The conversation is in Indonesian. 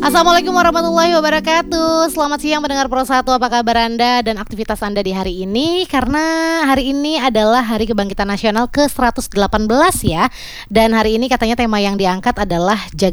Assalamualaikum warahmatullahi wabarakatuh. Selamat siang pendengar Pro 1, apa kabar Anda dan aktivitas Anda di hari ini? Karena hari ini adalah Hari Kebangkitan Nasional ke-118 ya. Dan hari ini katanya tema yang diangkat adalah jaga